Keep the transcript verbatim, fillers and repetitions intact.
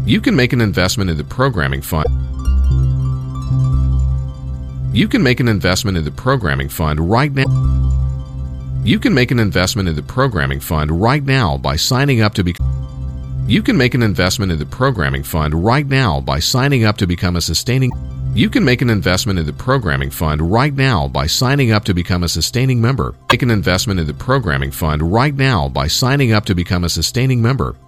You can make an investment in the programming fund. You can make an investment in the programming fund right now. You can make an investment in the programming fund right now by signing up to be You can make an investment in the programming fund right now by signing up to become a sustaining You can make an investment in the programming fund right now by signing up to become a sustaining member. Make an investment in the programming fund right now by signing up to become a sustaining member.